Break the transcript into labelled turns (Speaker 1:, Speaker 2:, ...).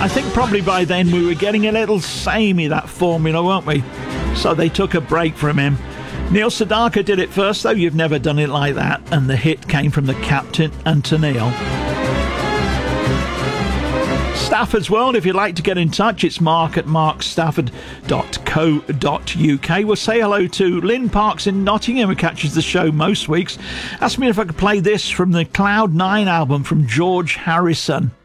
Speaker 1: I think probably by then we were getting a little samey, that formula, weren't we? So they took a break from him. Neil Sedaka did it first, though. You've Never Done It Like That, and the hit came from the Captain and to Neil. Stafford's World, if you'd like to get in touch, it's mark@markstafford.co.uk. We'll say hello to Lynn Parks in Nottingham, who catches the show most weeks. Asked me if I could play this from the Cloud 9 album from George Harrison.